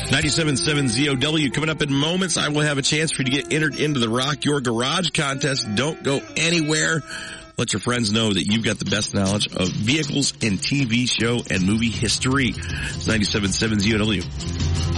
97.7 ZOW. Coming up in moments, I will have a chance for you to get entered into the Rock Your Garage contest. Don't go anywhere. Let your friends know that you've got the best knowledge of vehicles and TV show and movie history. It's 97.7 ZOW.